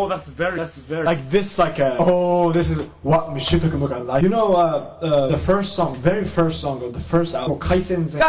Oh, that's very like this, like oh, this is what Mishutoku like. You know, the first song, very first song of the first album, Kaisenzen.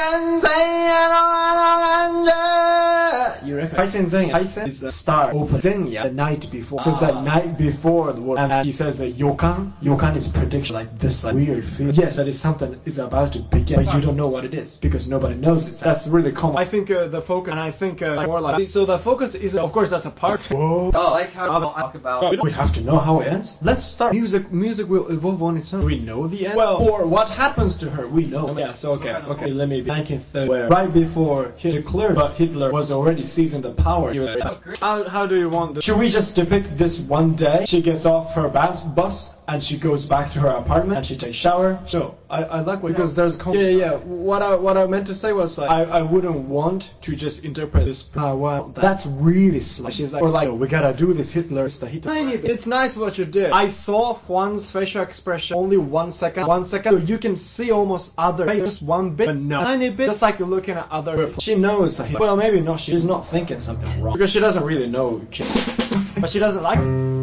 You reckon? Kaisen is the star open Zenya the night before. So the night before the word, and he says yokan. Yokan is prediction, like this like, weird feeling. Yes, that is something is about to begin, but you don't know what it is because nobody knows it. That's really common. I think the focus, and I think more like so. The focus is, of course, that's a part. Whoa. Oh, like how I'll talk about. We have to know how it ends. Let's start. Music will evolve on its own. We know the end. Well, or what happens to her, we know. Yeah. So okay. Let me be 1930, where right before Hitler, but Hitler was already seizing the power. How do you want this? Should we just depict this one day? She gets off her bus and she goes back to her apartment and she takes shower. So I like what, because there's yeah. What I meant to say was like I wouldn't want to just interpret this. Well, that's really slow. She's like, or like, oh, we gotta do this. Hitler is the Hitler. It's nice what you did. I saw Juan's facial expression only 1 second. 1 second. So you can see almost other just one bit, but no, tiny bit. Just like you're looking at other. She knows the Hitler. Well, maybe no. She's not thinking something wrong because she doesn't really know kids, but she doesn't like.